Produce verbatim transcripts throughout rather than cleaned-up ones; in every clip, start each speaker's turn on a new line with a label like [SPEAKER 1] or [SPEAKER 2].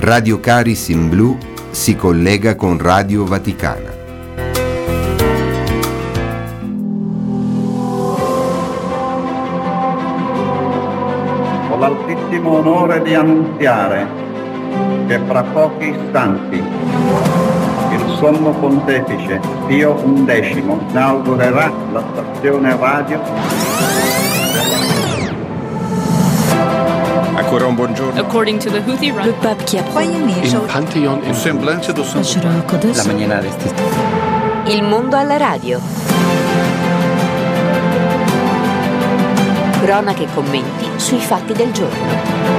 [SPEAKER 1] Radio Caris in Blu si collega con Radio Vaticana.
[SPEAKER 2] Ho l'altissimo onore di annunziare che fra pochi istanti il Sommo Pontefice Pio undicesimo inaugurerà la stazione radio.
[SPEAKER 3] Ancora un buongiorno.
[SPEAKER 4] According to the Houthi run.
[SPEAKER 5] Le pape qui a
[SPEAKER 3] Il Pantheon in semblance do
[SPEAKER 5] La
[SPEAKER 6] mañana de este.
[SPEAKER 7] Il mondo alla radio. Cronache e commenti sui fatti del giorno.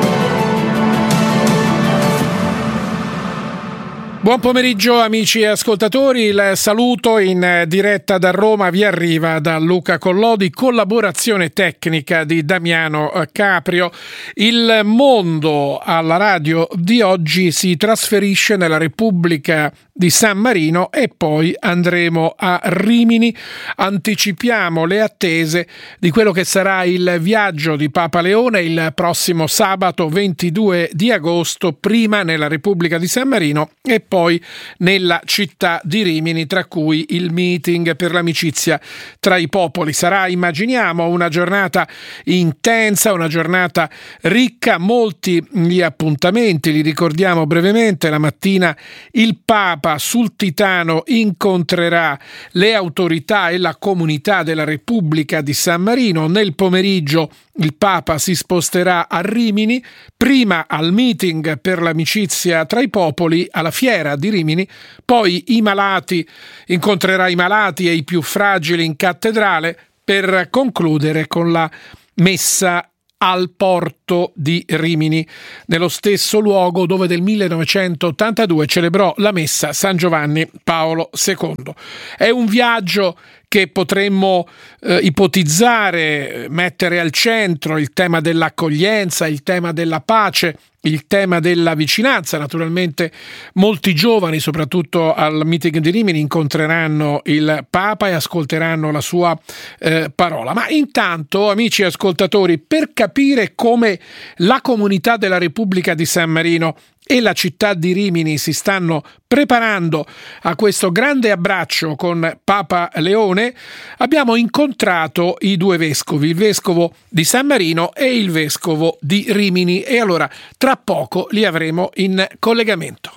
[SPEAKER 8] Buon pomeriggio amici e ascoltatori, il saluto in diretta da Roma vi arriva da Luca Collodi, collaborazione tecnica di Damiano Caprio. Il mondo alla radio di oggi si trasferisce nella Repubblica di San Marino e poi andremo a Rimini. Anticipiamo le attese di quello che sarà il viaggio di Papa Leone il prossimo sabato ventidue di agosto, prima nella Repubblica di San Marino e poi nella città di Rimini, tra cui il meeting per l'amicizia tra i popoli. Sarà, immaginiamo, una giornata intensa, una giornata ricca, molti gli appuntamenti, li ricordiamo brevemente. La mattina il Papa sul Titano incontrerà le autorità e la comunità della Repubblica di San Marino. Nel pomeriggio il Papa si sposterà a Rimini, prima al meeting per l'amicizia tra i popoli, alla fiera di Rimini, poi i malati, incontrerà i malati e i più fragili in cattedrale, per concludere con la messa al porto di Rimini, nello stesso luogo dove nel millenovecentottantadue celebrò la messa San Giovanni Paolo secondo. È un viaggio che potremmo eh, ipotizzare, mettere al centro il tema dell'accoglienza, il tema della pace, il tema della vicinanza. Naturalmente molti giovani, soprattutto al meeting di Rimini, incontreranno il Papa e ascolteranno la sua eh, parola. Ma intanto, amici ascoltatori, per capire come la comunità della Repubblica di San Marino e la città di Rimini si stanno preparando a questo grande abbraccio con Papa Leone, abbiamo incontrato i due vescovi, il vescovo di San Marino e il vescovo di Rimini, e allora tra poco li avremo in collegamento.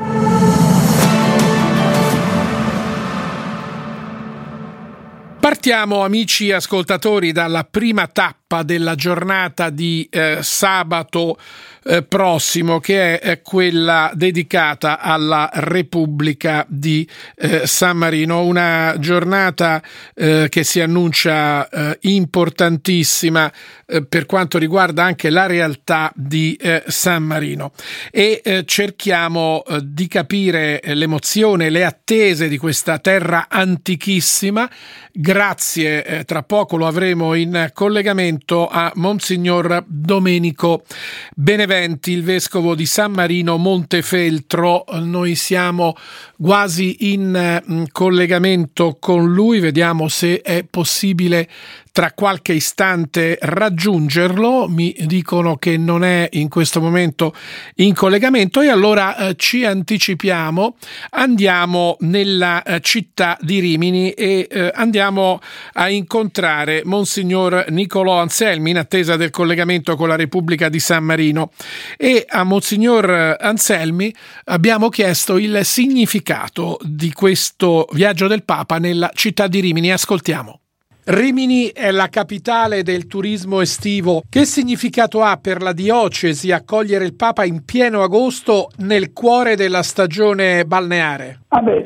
[SPEAKER 8] Partiamo, amici ascoltatori, dalla prima tappa della giornata di eh, sabato eh, prossimo, che è eh, quella dedicata alla Repubblica di eh, San Marino. Una giornata eh, che si annuncia eh, importantissima eh, per quanto riguarda anche la realtà di eh, San Marino, e eh, cerchiamo eh, di capire l'emozione, le attese di questa terra antichissima. Grazie, eh, tra poco lo avremo in collegamento a Monsignor Domenico Beneventi, il vescovo di San Marino Montefeltro. Noi siamo quasi in eh, collegamento con lui, vediamo se è possibile tra qualche istante raggiungerlo. Mi dicono che non è in questo momento in collegamento, e allora eh, ci anticipiamo, andiamo nella eh, città di Rimini e eh, andiamo a incontrare Monsignor Nicolò Anselmi, in attesa del collegamento con la Repubblica di San Marino. E a Monsignor Anselmi abbiamo chiesto il significato di questo viaggio del Papa nella città di Rimini. Ascoltiamo. Rimini è la capitale del turismo estivo. Che significato ha per la diocesi accogliere il Papa in pieno agosto nel cuore della stagione balneare?
[SPEAKER 9] Ah beh,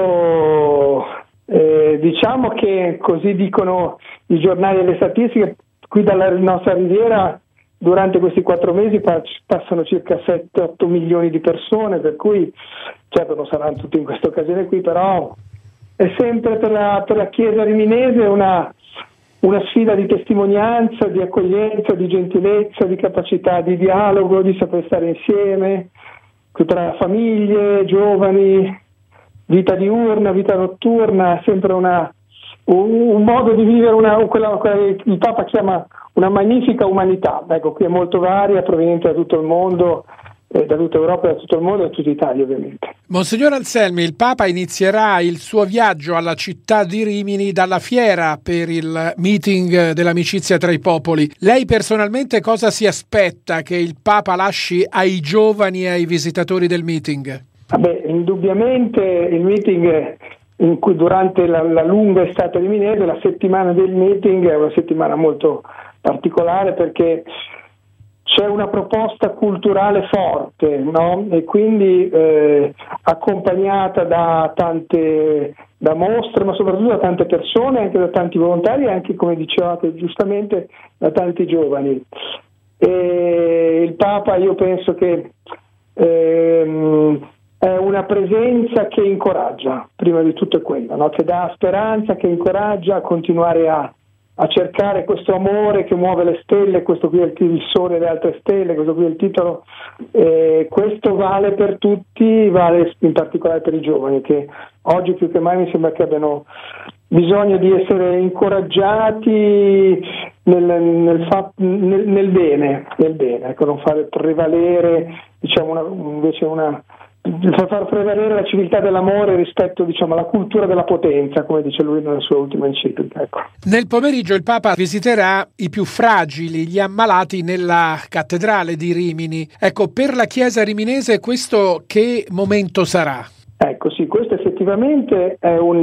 [SPEAKER 9] certo, eh, diciamo che così dicono i giornali e le statistiche, qui dalla nostra riviera durante questi quattro mesi passano circa sette otto milioni di persone, per cui certo non saranno tutti in questa occasione qui, però è sempre per la, per la Chiesa riminese una, una sfida di testimonianza, di accoglienza, di gentilezza, di capacità di dialogo, di saper stare insieme, tra famiglie, giovani, vita diurna, vita notturna, sempre una, un, un modo di vivere, una, quella, quella che il Papa chiama una magnifica umanità. Ecco, qui è molto varia, proveniente da tutto il mondo, eh, da tutta Europa, da tutto il mondo e da tutta Italia ovviamente.
[SPEAKER 8] Monsignor Anselmi, il Papa inizierà il suo viaggio alla città di Rimini dalla fiera per il meeting dell'amicizia tra i popoli. Lei personalmente cosa si aspetta che il Papa lasci ai giovani e ai visitatori del meeting?
[SPEAKER 9] Vabbè, indubbiamente il meeting in cui durante la, la lunga estate riminese, la settimana del meeting è una settimana molto particolare perché c'è una proposta culturale forte, no? E quindi eh, accompagnata da tante da mostre, ma soprattutto da tante persone, anche da tanti volontari e anche, come dicevate giustamente, da tanti giovani. E il Papa, io penso che ehm, è una presenza che incoraggia, prima di tutto è quello, no? Che dà speranza, che incoraggia a continuare a a cercare questo amore che muove le stelle, questo qui è il, il sole e le altre stelle, questo qui è il titolo, eh, questo vale per tutti, vale in particolare per i giovani che oggi più che mai mi sembra che abbiano bisogno di essere incoraggiati nel, nel, fa, nel, nel bene, nel bene, ecco, non fare prevalere diciamo una, invece una far prevalere la civiltà dell'amore rispetto diciamo alla cultura della potenza, come dice lui nella sua ultima enciclica. Ecco.
[SPEAKER 8] Nel pomeriggio il Papa visiterà i più fragili, gli ammalati nella cattedrale di Rimini. Ecco, per la Chiesa riminese questo che momento sarà?
[SPEAKER 9] Ecco sì, questo effettivamente è un,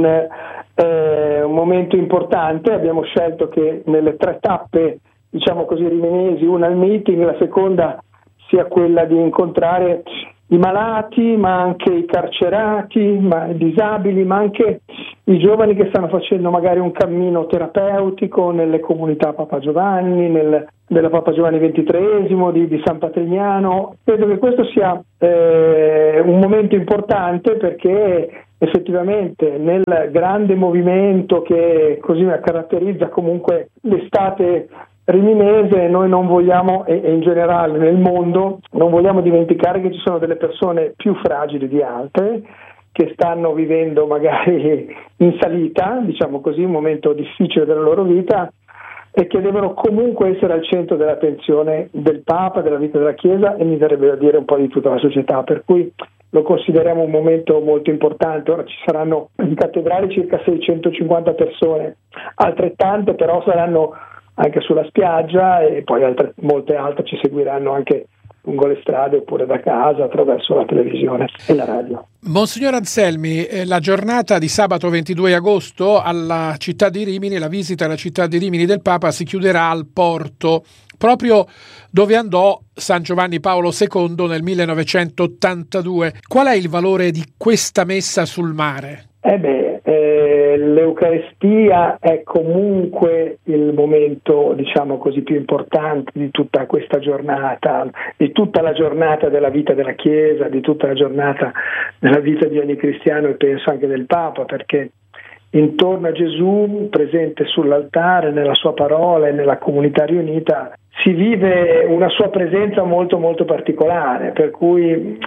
[SPEAKER 9] eh, un momento importante. Abbiamo scelto che nelle tre tappe diciamo così riminesi, una al meeting, la seconda sia quella di incontrare i malati, ma anche i carcerati, ma i disabili, ma anche i giovani che stanno facendo magari un cammino terapeutico nelle comunità Papa Giovanni, nel, della Papa Giovanni ventitreesimo, di, di San Patrignano. Credo che questo sia eh, un momento importante perché effettivamente nel grande movimento che così caratterizza comunque l'estate riminese noi non vogliamo, e in generale nel mondo, non vogliamo dimenticare che ci sono delle persone più fragili di altre che stanno vivendo magari in salita, diciamo così, un momento difficile della loro vita e che devono comunque essere al centro dell'attenzione del Papa, della vita della Chiesa e mi verrebbe da dire un po' di tutta la società, per cui lo consideriamo un momento molto importante. Ora ci saranno in cattedrale circa seicentocinquanta persone, altrettante però saranno anche sulla spiaggia e poi altre, molte altre ci seguiranno anche lungo le strade oppure da casa attraverso la televisione e la radio.
[SPEAKER 8] Monsignor Anselmi, la giornata di sabato ventidue agosto alla città di Rimini, la visita alla città di Rimini del Papa si chiuderà al porto, proprio dove andò San Giovanni Paolo secondo nel millenovecentottantadue. Qual è il valore di questa messa sul mare?
[SPEAKER 9] Eh beh, eh, l'Eucaristia è comunque il momento, diciamo così, più importante di tutta questa giornata, di tutta la giornata della vita della Chiesa, di tutta la giornata della vita di ogni cristiano e penso anche del Papa, perché intorno a Gesù, presente sull'altare, nella sua parola e nella comunità riunita, si vive una sua presenza molto molto particolare, per cui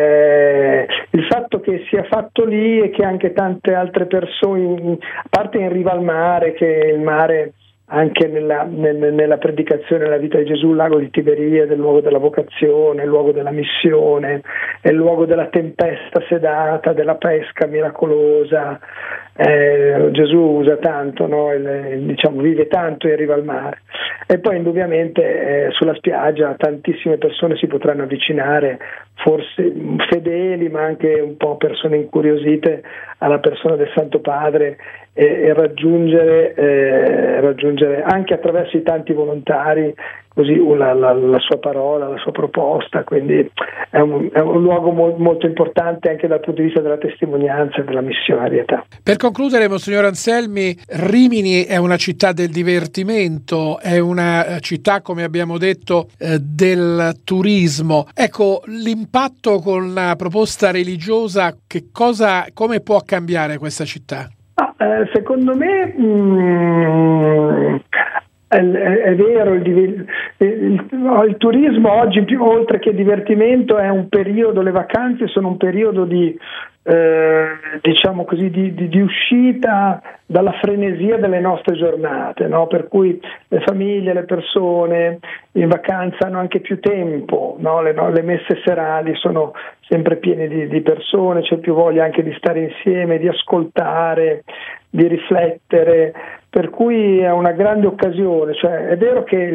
[SPEAKER 9] eh, il fatto che sia fatto lì e che anche tante altre persone, a parte in riva al mare, che il mare anche nella, nel, nella predicazione della vita di Gesù, il lago di Tiberiade, il luogo della vocazione, il luogo della missione, è il luogo della tempesta sedata, della pesca miracolosa. Eh, Gesù usa tanto, no? il, diciamo, vive tanto in riva al mare. E poi indubbiamente eh, sulla spiaggia tantissime persone si potranno avvicinare, forse fedeli ma anche un po' persone incuriosite alla persona del Santo Padre e, e raggiungere, eh, raggiungere anche attraverso i tanti volontari così la, la, la sua parola, la sua proposta, quindi è un, è un luogo mo- molto importante anche dal punto di vista della testimonianza e della missionarietà.
[SPEAKER 8] Per concludere, Monsignor Anselmi, Rimini è una città del divertimento, è una città, come abbiamo detto, eh, del turismo. Ecco, l'impatto con la proposta religiosa, che cosa, come può cambiare questa città?
[SPEAKER 9] Ah, eh, secondo me mh, È, è, è vero, il, il, il, il turismo oggi, più, oltre che divertimento, è un periodo, le vacanze sono un periodo di, eh, diciamo così, di, di, di uscita dalla frenesia delle nostre giornate, no? Per cui le famiglie, le persone in vacanza hanno anche più tempo, no? Le, no? Le messe serali sono sempre piene di, di persone, c'è più voglia anche di stare insieme, di ascoltare, di riflettere, per cui è una grande occasione. Cioè, è vero che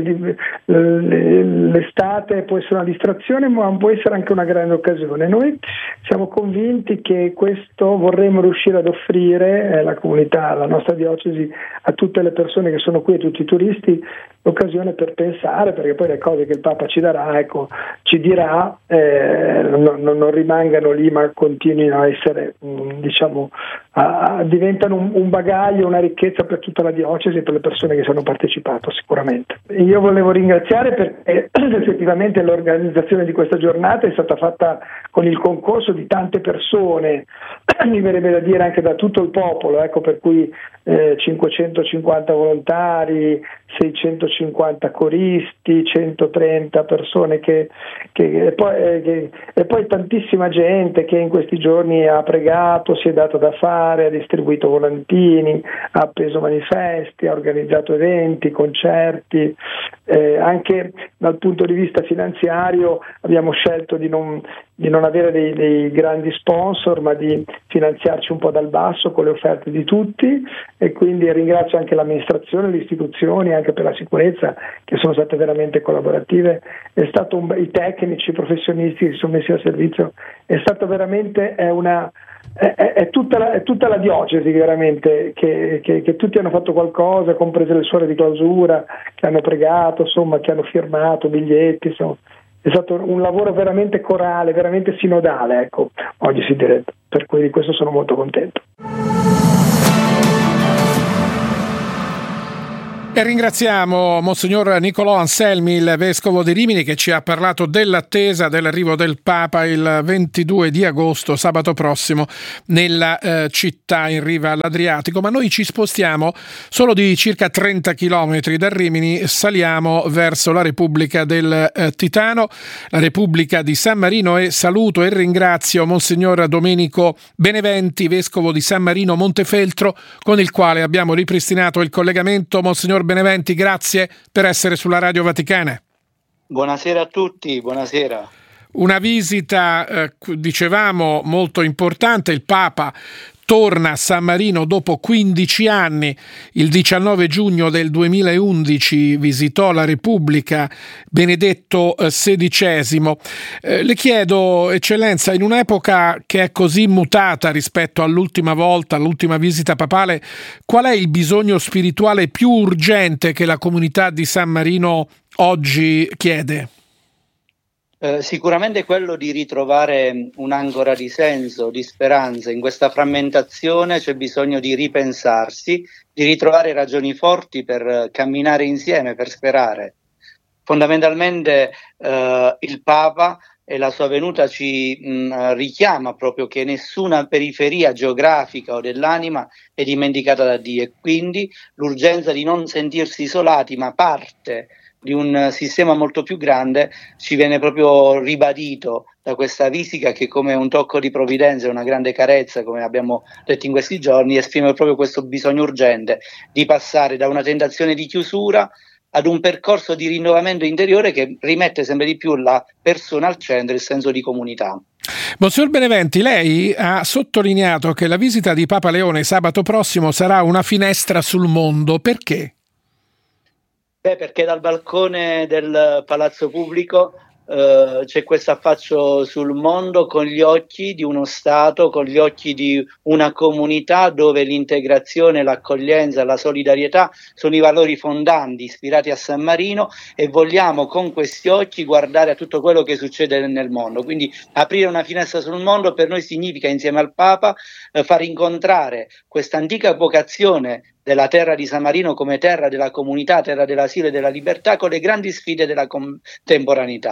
[SPEAKER 9] l'estate può essere una distrazione, ma può essere anche una grande occasione. Noi siamo convinti che questo vorremmo riuscire ad offrire eh, la comunità, la nostra diocesi, a tutte le persone che sono qui, a tutti i turisti, l'occasione per pensare, perché poi le cose che il Papa ci darà, ecco, ci dirà, eh, non, non rimangano lì, ma continuino a essere, mh, diciamo, a, a, diventano un, un bagaglio, una ricchezza per tutta la diocesi e per le persone che ci hanno partecipato, sicuramente. Io volevo ringraziare perché effettivamente l'organizzazione di questa giornata è stata fatta con il concorso di tante persone, mi verrebbe da dire anche da tutto il popolo, ecco, per cui eh, cinquecentocinquanta volontari, seicentocinquanta coristi, centotrenta persone che, che, e, poi, eh, che, e poi tantissima gente che in questi giorni ha pregato, si è dato da fare, ha distribuito volantini, ha appeso manifesti, ha organizzato eventi, concerti, eh, anche dal punto di vista finanziario abbiamo scelto di non, di non avere dei, dei grandi sponsor, ma di finanziarci un po' dal basso con le offerte di tutti, e quindi ringrazio anche l'amministrazione, le istituzioni, anche per la sicurezza, che sono state veramente collaborative. È stato un, i tecnici, i professionisti che si sono messi a servizio, è stato veramente è una è, è, tutta la, è tutta la diocesi veramente che, che, che tutti hanno fatto qualcosa, comprese le suore di clausura che hanno pregato, insomma, che hanno firmato biglietti, insomma. È stato un lavoro veramente corale, veramente sinodale, ecco, oggi si direbbe, per cui di questo sono molto contento.
[SPEAKER 8] E ringraziamo Monsignor Nicolò Anselmi, il Vescovo di Rimini, che ci ha parlato dell'attesa dell'arrivo del Papa il ventidue di agosto, sabato prossimo, nella eh, città in riva all'Adriatico. Ma noi ci spostiamo solo di circa trenta chilometri da Rimini, saliamo verso la Repubblica del eh, Titano, la Repubblica di San Marino, e saluto e ringrazio Monsignor Domenico Beneventi, Vescovo di San Marino Montefeltro, con il quale abbiamo ripristinato il collegamento. Monsignor Beneventi, grazie per essere sulla Radio Vaticana.
[SPEAKER 4] Buonasera a tutti, buonasera.
[SPEAKER 8] Una visita, eh, dicevamo, molto importante. Il Papa torna a San Marino dopo quindici anni. Il diciannove giugno del duemilaundici visitò la Repubblica Benedetto sedicesimo. Eh, le chiedo, Eccellenza, in un'epoca che è così mutata rispetto all'ultima volta, all'ultima visita papale, qual è il bisogno spirituale più urgente che la comunità di San Marino oggi chiede?
[SPEAKER 4] Eh, sicuramente quello di ritrovare un'ancora di senso, di speranza. In questa frammentazione c'è bisogno di ripensarsi, di ritrovare ragioni forti per camminare insieme, per sperare. Fondamentalmente eh, il Papa e la sua venuta ci mh, richiama proprio che nessuna periferia geografica o dell'anima è dimenticata da Dio, e quindi l'urgenza di non sentirsi isolati ma parte di un sistema molto più grande ci viene proprio ribadito da questa visita, che come un tocco di provvidenza, una grande carezza, come abbiamo detto in questi giorni, esprime proprio questo bisogno urgente di passare da una tentazione di chiusura ad un percorso di rinnovamento interiore che rimette sempre di più la persona al centro, il senso di comunità.
[SPEAKER 8] Monsignor Beneventi, lei ha sottolineato che la visita di Papa Leone sabato prossimo sarà una finestra sul mondo. Perché?
[SPEAKER 4] Beh, perché dal balcone del Palazzo Pubblico eh, c'è questo affaccio sul mondo con gli occhi di uno Stato, con gli occhi di una comunità dove l'integrazione, l'accoglienza, la solidarietà sono i valori fondanti ispirati a San Marino, e vogliamo con questi occhi guardare a tutto quello che succede nel mondo. Quindi aprire una finestra sul mondo per noi significa, insieme al Papa, eh, far incontrare questa antica vocazione della terra di San Marino come terra della comunità, terra dell'asilo e della libertà, con le grandi sfide della contemporaneità.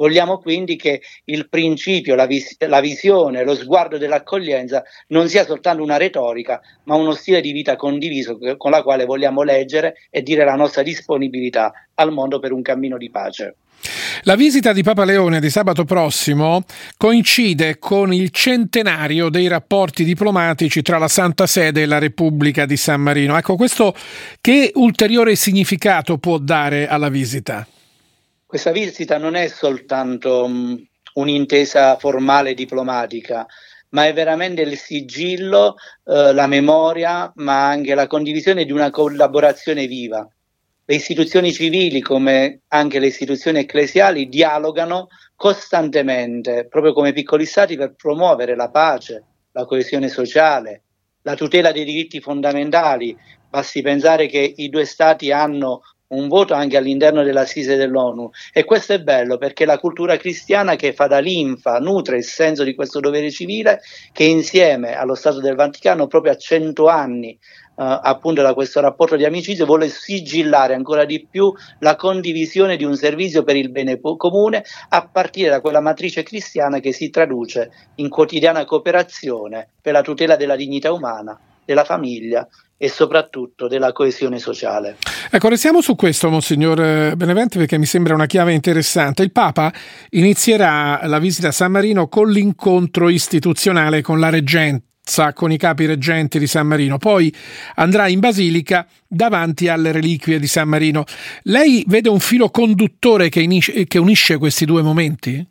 [SPEAKER 4] Vogliamo quindi che il principio, la, vis- la visione, lo sguardo dell'accoglienza non sia soltanto una retorica, ma uno stile di vita condiviso con la quale vogliamo leggere e dire la nostra disponibilità al mondo per un cammino di pace.
[SPEAKER 8] La visita di Papa Leone di sabato prossimo coincide con il centenario dei rapporti diplomatici tra la Santa Sede e la Repubblica di San Marino. Ecco, questo che ulteriore significato può dare alla visita?
[SPEAKER 4] Questa visita non è soltanto um, un'intesa formale diplomatica, ma è veramente il sigillo, eh, la memoria, ma anche la condivisione di una collaborazione viva. Le istituzioni civili, come anche le istituzioni ecclesiali, dialogano costantemente, proprio come piccoli stati, per promuovere la pace, la coesione sociale, la tutela dei diritti fondamentali. Basti pensare che i due stati hanno un voto anche all'interno dell'assise dell'ONU, e questo è bello perché la cultura cristiana che fa da linfa, nutre il senso di questo dovere civile, che insieme allo Stato del Vaticano, proprio a cento anni Uh, appunto da questo rapporto di amicizia, vuole sigillare ancora di più la condivisione di un servizio per il bene po- comune, a partire da quella matrice cristiana che si traduce in quotidiana cooperazione per la tutela della dignità umana, della famiglia e soprattutto della coesione sociale.
[SPEAKER 8] Ecco, restiamo su questo, Monsignor Beneventi, perché mi sembra una chiave interessante. Il Papa inizierà la visita a San Marino con l'incontro istituzionale con la reggente, con i capi reggenti di San Marino, poi andrà in Basilica davanti alle reliquie di San Marino. Lei vede un filo conduttore che, inisce, che unisce questi due momenti?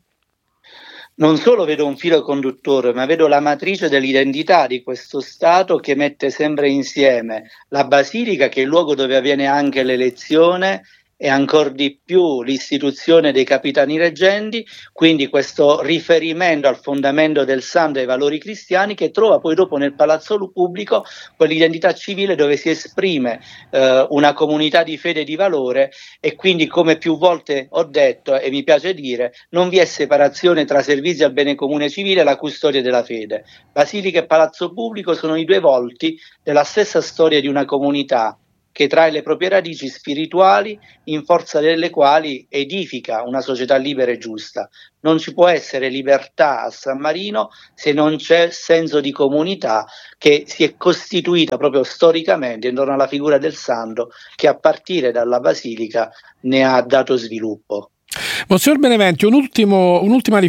[SPEAKER 4] Non solo vedo un filo conduttore, ma vedo la matrice dell'identità di questo Stato che mette sempre insieme la Basilica, che è il luogo dove avviene anche l'elezione, e ancor di più l'istituzione dei capitani reggenti, quindi questo riferimento al fondamento del santo e ai valori cristiani, che trova poi dopo nel palazzo pubblico quell'identità civile dove si esprime eh, una comunità di fede e di valore, e quindi, come più volte ho detto e mi piace dire, non vi è separazione tra servizio al bene comune civile e la custodia della fede. Basilica e palazzo pubblico sono i due volti della stessa storia di una comunità che trae le proprie radici spirituali, in forza delle quali edifica una società libera e giusta. Non ci può essere libertà a San Marino se non c'è senso di comunità che si è costituita proprio storicamente intorno alla figura del santo, che a partire dalla Basilica ne ha dato sviluppo.
[SPEAKER 8] Monsignor Beneventi, un ultimo, un'ultima